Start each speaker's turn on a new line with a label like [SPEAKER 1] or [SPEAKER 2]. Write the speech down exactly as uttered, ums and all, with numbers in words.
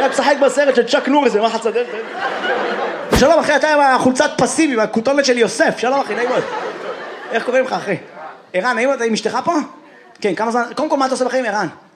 [SPEAKER 1] רק משחק בסרט של צ'אק נוריס, מה חצה דרך? שלום אחי, אתה עם החולצת פסיבי, עם הכותונת של יוסף. שלום אחי, נעים מאוד. איך קוראים לך אחי? ערן, נעים מאוד, עם אשתך פה? כן, כמה זמן? קודם כל, מה אתה עושה בחיים, ערן?